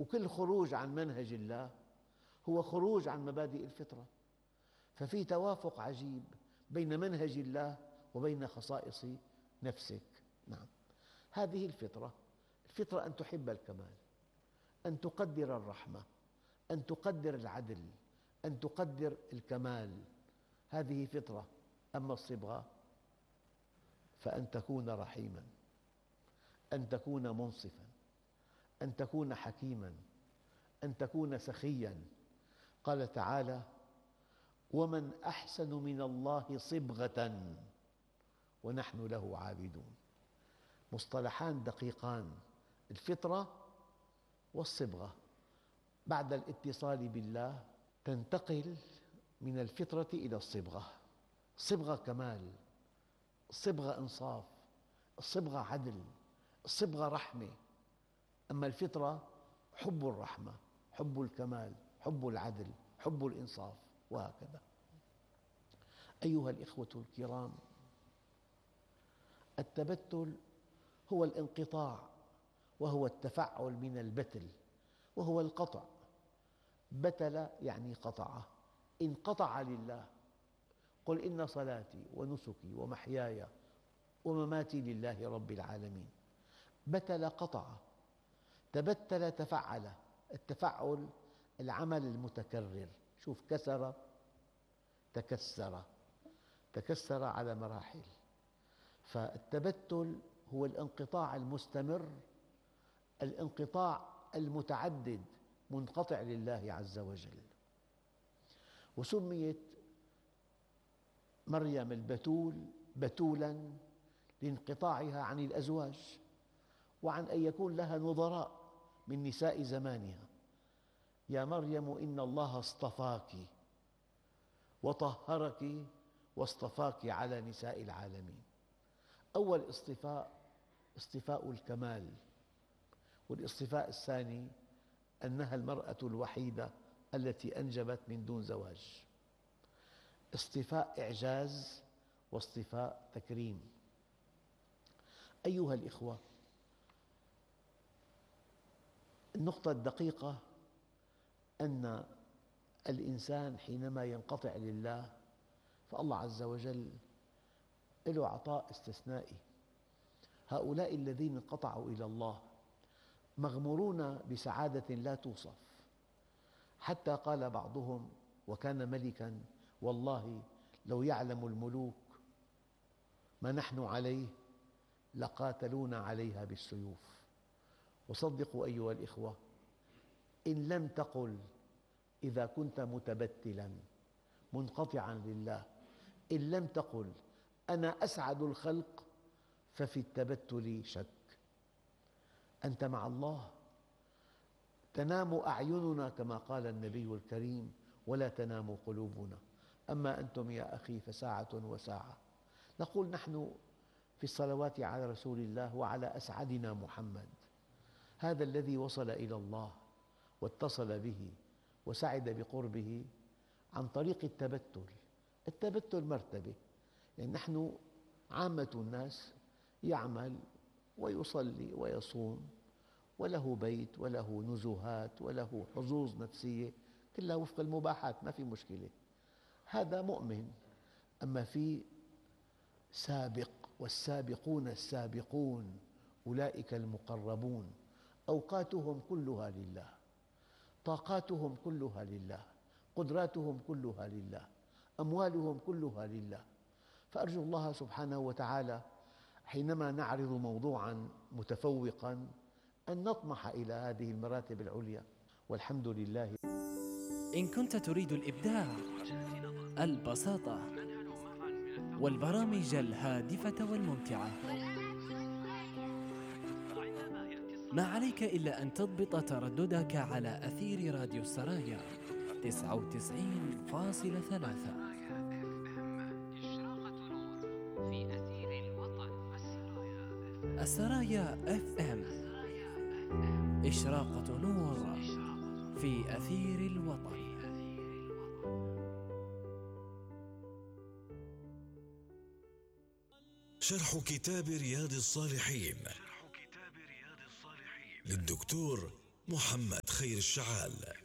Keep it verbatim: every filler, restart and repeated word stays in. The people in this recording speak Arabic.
وكل خروج عن منهج الله هو خروج عن مبادئ الفطرة. ففي توافق عجيب بين منهج الله وبين خصائص نفسك. نعم، هذه الفطرة. الفطرة أن تحب الكمال، أن تقدر الرحمة، أن تقدر العدل، أن تقدر الكمال، هذه فطرة. أما الصبغة فأن تكون رحيماً، أن تكون منصفاً، أن تكون حكيماً، أن تكون سخياً. قال تعالى: ومن أحسن من الله صبغة ونحن له عابدون. مصطلحان دقيقان: الفطرة والصبغة. بعد الاتصال بالله تنتقل من الفطرة إلى الصبغة. الصبغة كمال، الصبغة إنصاف، الصبغة عدل، الصبغة رحمة. أما الفطرة حب الرحمة، حب الكمال، حب العدل، حب الإنصاف، وهكذا. أيها الإخوة الكرام، التبتل هو الانقطاع، وهو التفعل من البتل، وهو القطع. بتل يعني قطع، انقطع لله. قل إن صلاتي ونسكي ومحياي ومماتي لله رب العالمين. بتل قطع، تبتل تفعل. التفعل العمل المتكرر. شوف، كسر، تكسر، تكسر على مراحل. فالتبتل هو الانقطاع المستمر، الانقطاع المتعدد، منقطع لله عز وجل. وسميت مريم البتول بتولاً لانقطاعها عن الأزواج، وعن أن يكون لها نظراء من نساء زمانها. يا مريم إن الله اصطفاك وطهرك واصطفاك على نساء العالمين. أول اصطفاء اصطفاء الكمال، والاصطفاء الثاني أنها المرأة الوحيدة التي أنجبت من دون زواج. اصطفاء إعجاز واصطفاء تكريم. أيها الإخوة، النقطة الدقيقة أن الإنسان حينما ينقطع لله فالله عز وجل له عطاء استثنائي. هؤلاء الذين انقطعوا إلى الله مغمورون بسعادة لا توصف، حتى قال بعضهم: وكان ملكاً والله لو يعلم الملوك ما نحن عليه لقاتلونا عليها بالسيوف. وصدقوا أيها الإخوة، إن لم تقل إذا كنت متبتلاً منقطعاً لله، إن لم تقل أنا أسعد الخلق، ففي التبتل شك. أنت مع الله. تنام أعيننا كما قال النبي الكريم: ولا تنام قلوبنا. أما أنتم يا أخي فساعة وساعة. نقول نحن في الصلوات على رسول الله وعلى أسعدنا محمد، هذا الذي وصل إلى الله واتصل به وسعد بقربه عن طريق التبتل. التبتل مرتبة، يعني نحن عامة الناس يعمل ويصلي ويصوم وله بيت وله نزهات وله حظوظ نفسية، كلها وفق المباحات، ما في مشكلة، هذا مؤمن. أما في سابق، والسابقون السابقون أولئك المقربون، أوقاتهم كلها لله، طاقاتهم كلها لله، قدراتهم كلها لله، أموالهم كلها لله. فأرجو الله سبحانه وتعالى حينما نعرض موضوعاً متفوقاً أن نطمح إلى هذه المراتب العليا، والحمد لله. إن كنت تريد الإبداع، البساطة، والبرامج الهادفة والممتعة، ما عليك إلا أن تضبط ترددك على أثير راديو السرايا تسعة وتسعين فاصلة ثلاثة. السرايا اف ام، إشراقة نور في أثير الوطن. شرح كتاب رياض الصالحين للدكتور محمد خير الشعال.